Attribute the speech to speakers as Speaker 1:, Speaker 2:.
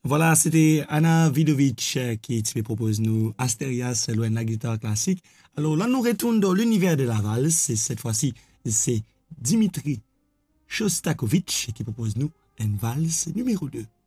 Speaker 1: Voilà, c'était Anna Vidovic qui propose nous Asterias, loin de la guitare classique. Alors là, nous retournons dans l'univers de la valse. Et cette fois-ci, c'est Dimitri Shostakovich qui propose nous une valse numéro 2.